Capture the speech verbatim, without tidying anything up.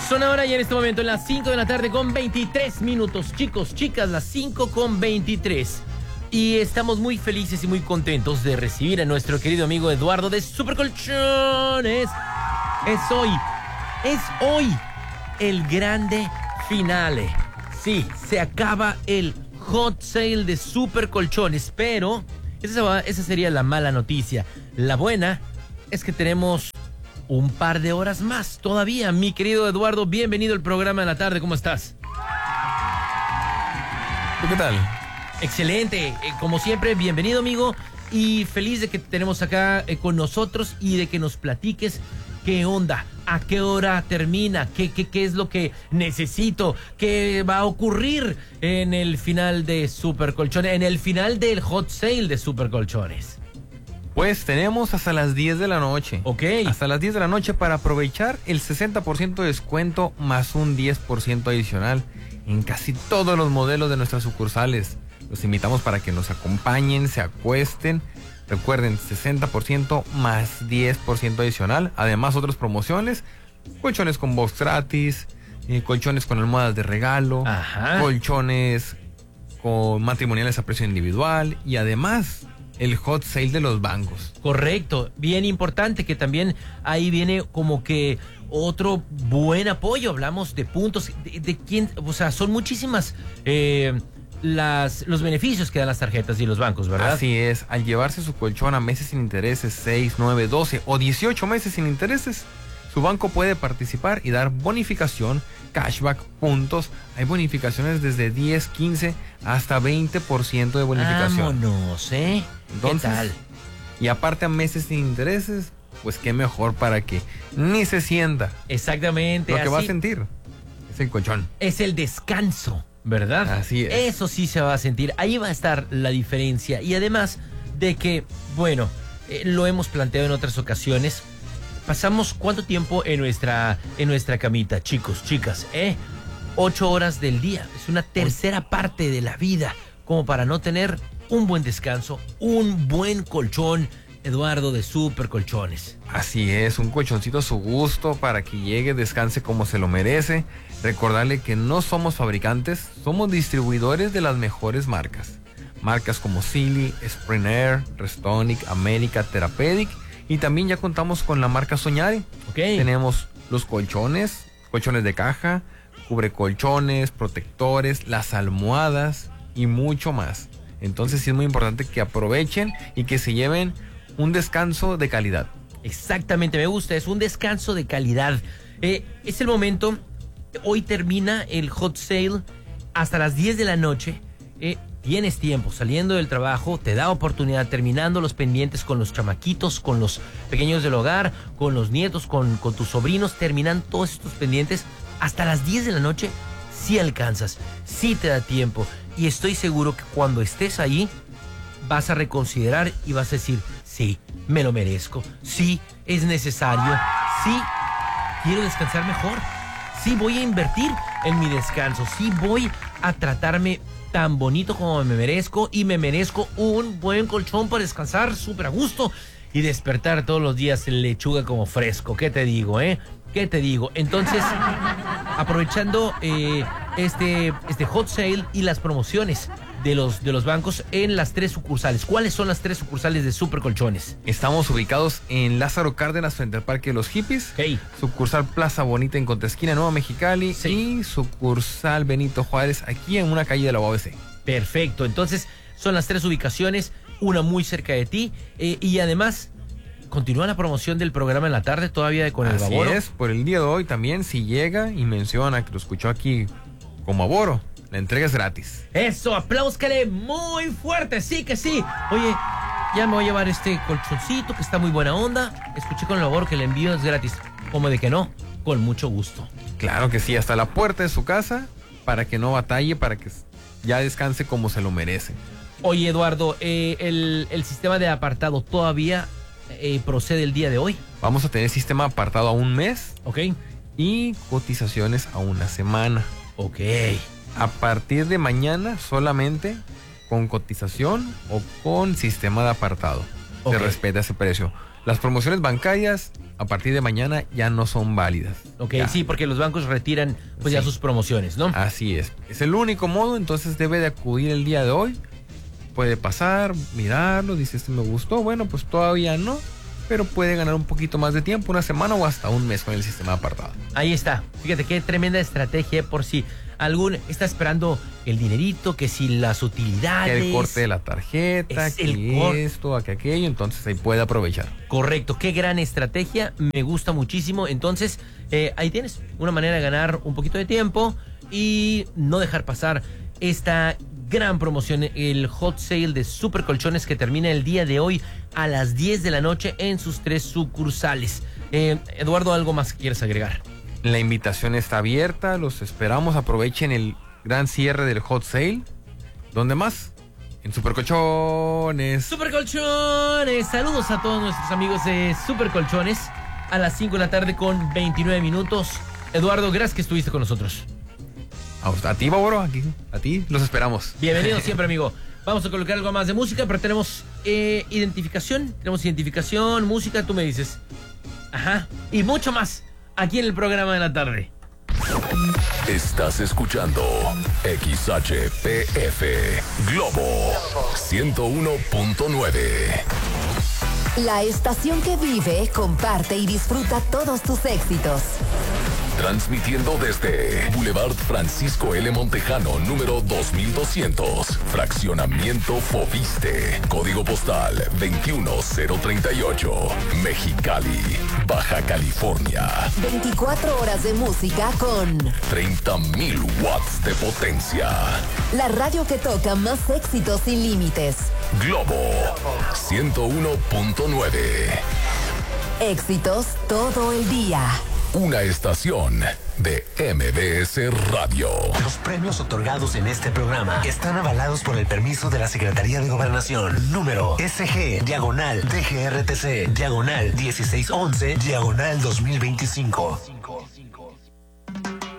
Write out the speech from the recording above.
Son ahora ya en este momento las cinco de la tarde con veintitrés minutos. Chicos, chicas, las cinco con veintitrés. Y estamos muy felices y muy contentos de recibir a nuestro querido amigo Eduardo de Super Colchones. Es hoy, es hoy el grande finale. Sí, se acaba el hot sale de Super Colchones, pero esa, esa sería la mala noticia. La buena es que tenemos un par de horas más todavía. Mi querido Eduardo, bienvenido al programa de la tarde. ¿Cómo estás? ¿Tú qué tal? Excelente. Eh, como siempre, bienvenido, amigo. Y feliz de que te tenemos acá eh, con nosotros y de que nos platiques qué onda, a qué hora termina, qué, qué, qué es lo que necesito, qué va a ocurrir en el final de Super Colchones, en el final del hot sale de Super Colchones. Pues tenemos hasta las diez de la noche. Ok. Hasta las diez de la noche para aprovechar el sesenta por ciento de descuento más un diez por ciento adicional en casi todos los modelos de nuestras sucursales. Los invitamos para que nos acompañen, se acuesten. Recuerden, sesenta por ciento más diez por ciento adicional. Además, otras promociones. Colchones con box gratis, eh, colchones con almohadas de regalo. Ajá. Colchones con matrimoniales a precio individual. Y además, el hot sale de los bancos. Correcto, bien importante que también ahí viene como que otro buen apoyo. Hablamos de puntos, de, de quién, o sea, son muchísimas eh, las los beneficios que dan las tarjetas y los bancos, ¿verdad? Así es, al llevarse su colchón a meses sin intereses, seis, nueve, doce o dieciocho meses sin intereses, su banco puede participar y dar bonificación, cashback, puntos. Hay bonificaciones desde diez, quince hasta veinte por ciento de bonificación. Vámonos, ¿eh? Entonces, ¿qué tal? Y aparte a meses sin intereses, pues qué mejor para que ni se sienta. Exactamente. Lo que así va a sentir es el colchón. es el descanso, ¿verdad? Así es. Eso sí se va a sentir. Ahí va a estar la diferencia. Y además de que, bueno, eh, lo hemos planteado en otras ocasiones. Pasamos cuánto tiempo en nuestra, en nuestra camita, chicos, chicas, ¿eh? Ocho horas del día. Es una tercera parte de la vida como para no tener un buen descanso, un buen colchón. Eduardo de Super Colchones. Así es, un colchoncito a su gusto para que llegue, descanse como se lo merece. Recordarle que no somos fabricantes, somos distribuidores de las mejores marcas. Marcas como Sealy, Spring Air, Restonic, América, Therapeutic. Y también ya contamos con la marca Soñare. Ok. Tenemos los colchones, colchones de caja, cubre colchones, protectores, las almohadas y mucho más. Entonces sí es muy importante que aprovechen y que se lleven un descanso de calidad. Exactamente, me gusta, es un descanso de calidad. Eh, es el momento, hoy termina el hot sale hasta las diez de la noche. Eh, tienes tiempo, saliendo del trabajo, te da oportunidad, terminando los pendientes con los chamaquitos, con los pequeños del hogar, con los nietos, con, con tus sobrinos, terminan todos estos pendientes. Hasta las diez de la noche, sí alcanzas, sí te da tiempo. Y estoy seguro que cuando estés ahí, vas a reconsiderar y vas a decir, sí, me lo merezco, sí, es necesario, sí, quiero descansar mejor, sí, voy a invertir en mi descanso, sí, voy a tratarme tan bonito como me merezco y me merezco un buen colchón para descansar súper a gusto y despertar todos los días en lechuga como fresco. ¿Qué te digo, eh? ¿Qué te digo? Entonces, aprovechando eh, este, este hot sale y las promociones de los, de los bancos en las tres sucursales. ¿Cuáles son las tres sucursales de Super Colchones? Estamos ubicados en Lázaro Cárdenas frente al Parque de los Hippies. Hey. Sucursal Plaza Bonita en Contesquina, Nueva Mexicali. Sí. Y sucursal Benito Juárez aquí en una calle de la U A B C. Perfecto. Entonces, son las tres ubicaciones, una muy cerca de ti. Eh, y además, continúa la promoción del programa en la tarde todavía de Con el Así Baboro. es, por el día de hoy también, si llega y menciona que lo escuchó aquí como Baboro, la entrega es gratis. Eso, apláuscale muy fuerte, sí que sí. Oye, ya me voy a llevar este colchoncito que está muy buena onda. Escuché con el Baboro que el envío es gratis. ¿Cómo de que no? Con mucho gusto. Claro que sí, hasta la puerta de su casa, para que no batalle, para que ya descanse como se lo merece. Oye, Eduardo, eh, el, el sistema de apartado todavía eh, procede el día de hoy. Vamos a tener sistema apartado a un mes. Ok. Y cotizaciones a una semana. Ok. A partir de mañana solamente con cotización o con sistema de apartado. Ok. Se respeta ese precio. Las promociones bancarias a partir de mañana ya no son válidas. Ok, ya. sí, porque los bancos retiran pues Sí. ya sus promociones, ¿no? Así es. Es el único modo, entonces debe de acudir el día de hoy. Puede pasar, mirarlo, dice, este me gustó. Bueno, pues todavía no, pero puede ganar un poquito más de tiempo, una semana o hasta un mes con el sistema apartado. Ahí está. Fíjate qué tremenda estrategia por si algún está esperando el dinerito, que si las utilidades. Que el corte de la tarjeta, Es que el cor- esto, que aquello, entonces ahí puede aprovechar. Correcto, qué gran estrategia, me gusta muchísimo. Entonces, eh, ahí tienes una manera de ganar un poquito de tiempo y no dejar pasar esta gran promoción, el hot sale de Super Colchones, que termina el día de hoy a las diez de la noche en sus tres sucursales. Eh, Eduardo, ¿algo más que quieres agregar? La invitación está abierta, los esperamos, aprovechen el gran cierre del hot sale. ¿Dónde más? En Super Colchones. Super Colchones, saludos a todos nuestros amigos de Super Colchones a las cinco de la tarde con veintinueve minutos. Eduardo, gracias que estuviste con nosotros. A, a ti, Bárbaro, aquí, a ti, los esperamos. Bienvenido siempre, amigo. Vamos a colocar algo más de música, pero tenemos eh, identificación, tenemos identificación, música, tú me dices. Ajá, y mucho más aquí en el programa de la tarde. Estás escuchando X H P F Globo ciento uno punto nueve. La estación que vive, comparte y disfruta todos tus éxitos. Transmitiendo desde Boulevard Francisco L. Montejano, número dos mil doscientos. Fraccionamiento Fobiste. Código postal veintiuno cero treinta y ocho. Mexicali, Baja California. veinticuatro horas de música con treinta mil watts de potencia. la radio que toca más éxitos sin límites. Globo ciento uno punto nueve. Éxitos todo el día. Una estación de M B S Radio. Los premios otorgados en este programa están avalados por el permiso de la Secretaría de Gobernación. Número S G, diagonal, D G R T C, diagonal dieciséis once, diagonal dos mil veinticinco.